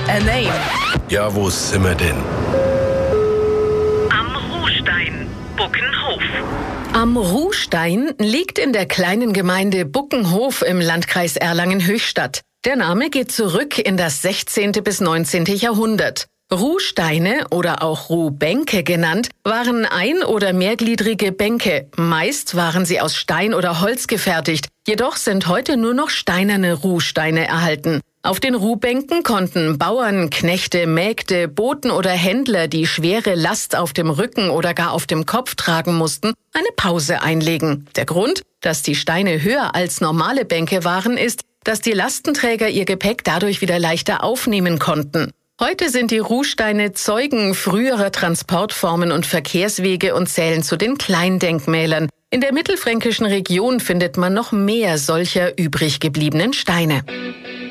A name. Ja, wo sind wir denn? Am Ruhstein, Buckenhof. Am Ruhstein liegt in der kleinen Gemeinde Buckenhof im Landkreis Erlangen-Höchstadt. Der Name geht zurück in das 16. bis 19. Jahrhundert. Ruhsteine oder auch Ruhbänke genannt, waren ein- oder mehrgliedrige Bänke. Meist waren sie aus Stein oder Holz gefertigt. Jedoch sind heute nur noch steinerne Ruhsteine erhalten. Auf den Ruhbänken konnten Bauern, Knechte, Mägde, Boten oder Händler, die schwere Last auf dem Rücken oder gar auf dem Kopf tragen mussten, eine Pause einlegen. Der Grund, dass die Steine höher als normale Bänke waren, ist, dass die Lastenträger ihr Gepäck dadurch wieder leichter aufnehmen konnten. Heute sind die Ruhsteine Zeugen früherer Transportformen und Verkehrswege und zählen zu den Kleindenkmälern. In der mittelfränkischen Region findet man noch mehr solcher übrig gebliebenen Steine.